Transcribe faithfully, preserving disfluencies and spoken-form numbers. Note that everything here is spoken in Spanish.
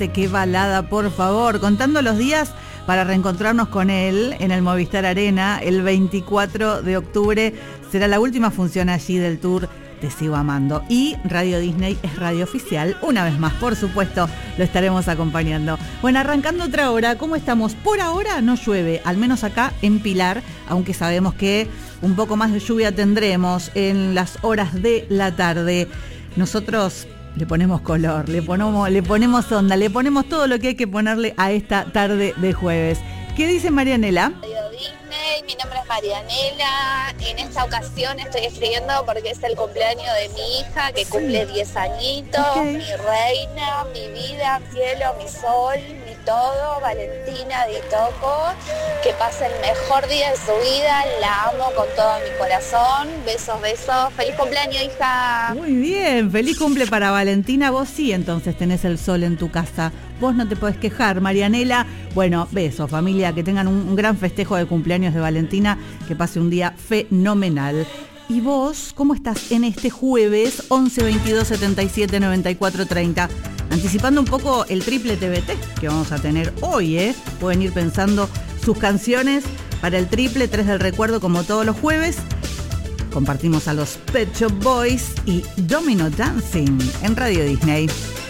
Mate, qué balada, por favor. Contando los días para reencontrarnos con él en el Movistar Arena el veinticuatro de octubre. Será la última función allí del tour Te Sigo Amando. Y Radio Disney es radio oficial. Una vez más, por supuesto, lo estaremos acompañando. Bueno, arrancando otra hora, ¿cómo estamos? Por ahora no llueve, al menos acá en Pilar, aunque sabemos que un poco más de lluvia tendremos en las horas de la tarde. Nosotros le ponemos color, le ponemos, le ponemos onda, le ponemos todo lo que hay que ponerle a esta tarde de jueves. ¿Qué dice Marianela? Radio Disney, mi nombre es Marianela. En esta ocasión estoy escribiendo porque es el cumpleaños de mi hija, que cumple diez añitos, okay. Mi reina, mi vida, mi cielo, mi sol, mi todo, Valentina Di Toco. Que pase el mejor día de su vida, la amo con todo mi corazón. Besos, besos. Feliz cumpleaños, hija. Muy bien, feliz cumple para Valentina. Vos sí, entonces tenés el sol en tu casa. Vos no te podés quejar, Marianela. Bueno, besos, familia, que tengan un, un gran festejo de cumpleaños de Valentina, que pase un día fenomenal. ¿Y vos, cómo estás en este jueves once veintidós setenta y siete noventa y cuatro treinta? Anticipando un poco el triple T B T que vamos a tener hoy, ¿eh? Pueden ir pensando sus canciones para el triple, tres del recuerdo, como todos los jueves. Compartimos a los Pet Shop Boys y Domino Dancing en Radio Disney.